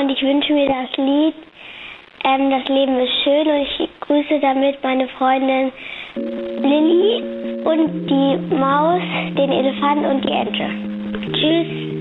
und ich wünsche mir das Lied Das Leben ist schön und ich grüße damit meine Freundin Lilly und die Maus, den Elefanten und die Ente. Tschüss.